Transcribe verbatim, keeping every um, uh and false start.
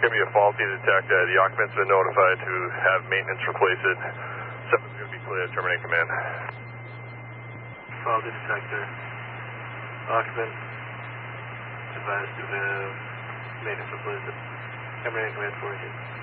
Give me a faulty detector. The occupant's been notified to have maintenance replace it. Seven's going to be clear. Terminate command. Faulty detector. Occupant advised to have maintenance replace it. Terminate command fourteen.